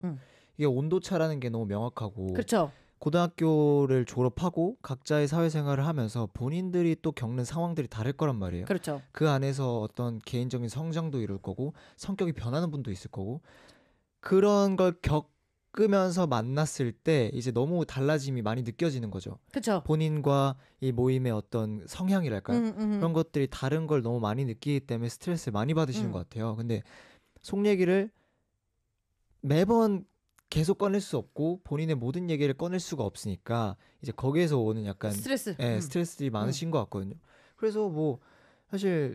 이게 온도차라는 게 너무 명확하고 그렇죠. 고등학교를 졸업하고 각자의 사회생활을 하면서 본인들이 또 겪는 상황들이 다를 거란 말이에요. 그렇죠. 그 안에서 어떤 개인적인 성장도 이룰 거고 성격이 변하는 분도 있을 거고 그런 걸 겪으면서 만났을 때 이제 너무 달라짐이 많이 느껴지는 거죠. 그렇죠. 본인과 이 모임의 어떤 성향이랄까요? 그런 것들이 다른 걸 너무 많이 느끼기 때문에 스트레스를 많이 받으시는 것 같아요. 근데 속 얘기를 매번 계속 꺼낼 수 없고 본인의 모든 얘기를 꺼낼 수가 없으니까 이제 거기에서 오는 약간 스트레스. 스트레스들이 많으신 것 같거든요. 그래서 뭐 사실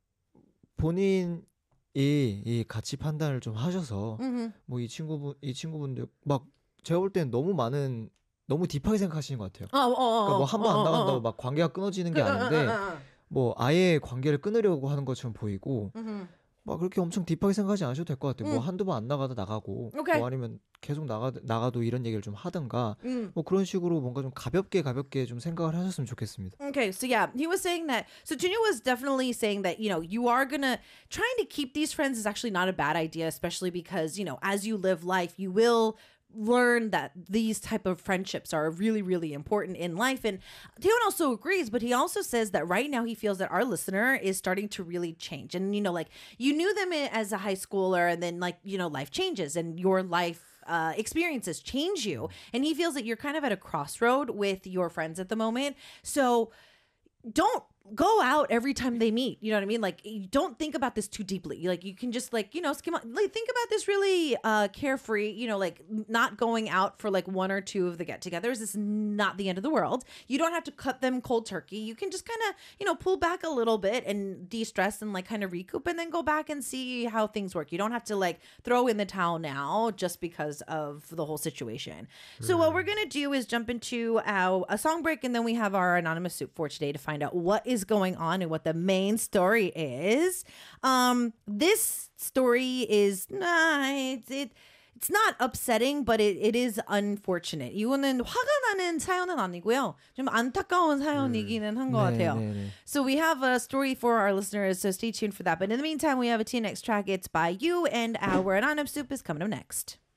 본인이 이 가치 판단을 좀 하셔서 뭐 이 친구분들 막 제가 볼 때는 너무 딥하게 생각하시는 것 같아요. 그러니까 뭐 한 번 안 나간다고 막 관계가 끊어지는 게 아닌데 뭐 아예 관계를 끊으려고 하는 것처럼 보이고 막 그렇게 엄청 딥하게 생각하지 않으셔도 될 것 같아요. 뭐 한두 번 안 나가도 나가고 오케이. 뭐 아니면 계속 나가도 이런 얘기를 좀 하든가 뭐 그런 식으로 뭔가 좀 가볍게 좀 생각을 하셨으면 좋겠습니다. Okay, so yeah, he was saying that. So Junior was definitely saying that, you are gonna trying to keep these friends is actually not a bad idea, especially because, as you live life, you will learn that these type of friendships are really, really important in life. And Taeyeon also agrees, but he also says that right now he feels that our listener is starting to really change. And, like you knew them as a high schooler and then like, life changes and your life experiences change you. And he feels that you're kind of at a crossroad with your friends at the moment. So don't go out every time they meet. You know what I mean? Like, you don't think about this too deeply. Like, you can just skim on, like, think about this really carefree, like not going out for like one or two of the get-togethers is not the end of the world. You don't have to cut them cold turkey. You can just kind of, pull back a little bit and de-stress and like kind of recoup and then go back and see how things work. You don't have to like throw in the towel now just because of the whole situation. So what we're going to do is jump into a song break and then we have our anonymous soup for today to find out what is going on and what the main story is. This story is it's not upsetting, but it is unfortunate. 이거는 화가 나는 사연은 아니고요. 좀 안타까운 사연이기는 한 것 같아요. So we have a story for our listeners, so stay tuned for that. But in the meantime, we have a TNX track. It's by you, and our anonymous soup is coming up next.